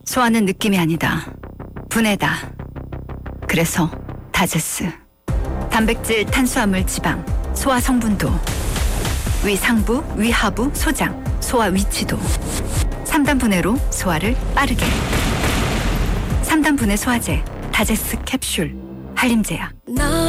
소화는 느낌이 아니다. 분해다. 그래서 다제스. 단백질, 탄수화물, 지방, 소화 성분도, 위 상부, 위 하부, 소장, 소화 위치도 3단 분해로 소화를 빠르게. 3단 분해 소화제 다제스 캡슐 한림제약.